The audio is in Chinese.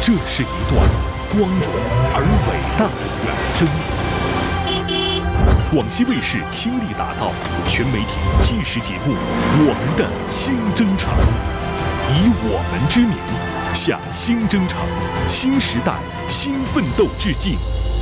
这是一段光荣而伟大的远征。广西卫视倾力打造全媒体纪实节目《我们的新征程》，以我们之名向新征程、新时代、新奋斗致敬。